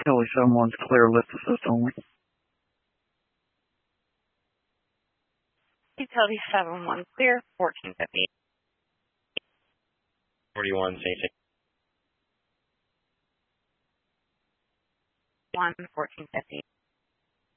Kelly 71's clear, lift assist only. Utility 71 clear, 1450. 41, same. 1, 1450.